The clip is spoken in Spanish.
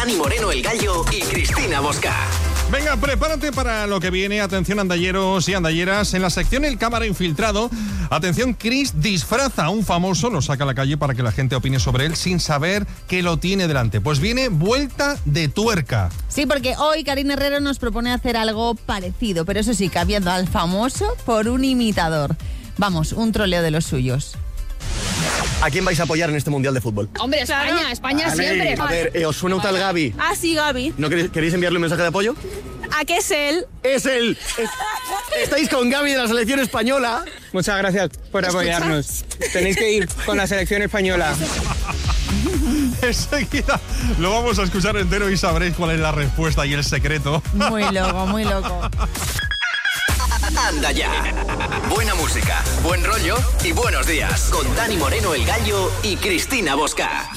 Dani Moreno, El Gallo y Cristina Bosca. Venga, prepárate para lo que viene. Atención, andalleros y andalleras. En la sección El Cámara Infiltrado, atención, Chris disfraza a un famoso, lo saca a la calle para que la gente opine sobre él sin saber que lo tiene delante. Pues viene vuelta de tuerca. Sí, porque hoy Karina Herrero nos propone hacer algo parecido, pero eso sí, cambiando al famoso por un imitador. Vamos, un troleo de los suyos. ¿A quién vais a apoyar en este Mundial de Fútbol? Hombre, España Vale. siempre. A ver, ¿os suena un tal Gavi? Ah, sí, Gavi. ¿No queréis enviarle un mensaje de apoyo? ¿A qué es él? ¡Es él! Estáis con Gavi de la selección española. Muchas gracias por apoyarnos. Tenéis que ir con la selección española. Enseguida lo vamos a escuchar entero y sabréis cuál es la respuesta y el secreto. Muy loco, muy loco. Anda ya. Buena música, buen rollo y buenos días. Con Dani Moreno, El Gallo y Cristina Bosca.